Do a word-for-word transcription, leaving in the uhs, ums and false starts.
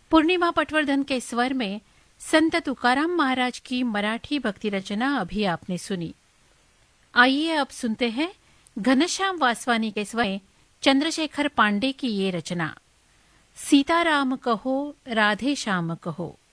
पूर्णिमा पटवर्धन के स्वर में संत तुकाराम महाराज की मराठी भक्ति रचना अभी आपने सुनी। आइए अब सुनते हैं घनश्याम वासवानी के स्वर में चंद्रशेखर पांडे की ये रचना, सीताराम कहो राधे श्याम कहो।